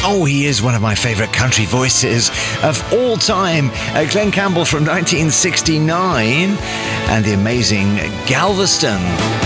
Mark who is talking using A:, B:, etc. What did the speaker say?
A: Oh, he is one of my favourite country voices of all time. Glenn Campbell from 1969 and the amazing Galveston.